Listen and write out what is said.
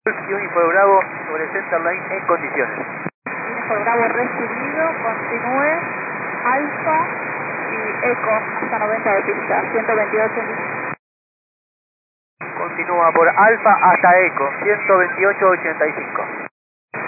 y un Info Bravo sobre Centerline en condiciones. Info Bravo recibido, continúe, Alfa y Eco hasta 90 de pista, 128. Continúa por Alfa hasta Eco, 128.85.